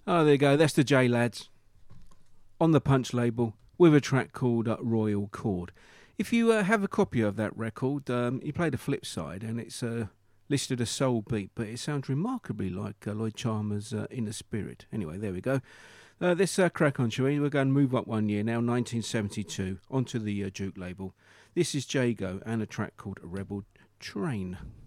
Oh, there you go. That's the J Lads on the Punch label with a track called Royal Chord. If you have a copy of that record, you play the flip side and it's listed as soul beat, but it sounds remarkably like Lloyd Chalmers' Inner Spirit. Anyway, there we go. Let's crack on, shall we? We're going to move up one year now, 1972, onto the Duke label. This is Jago and a track called Rebel Train.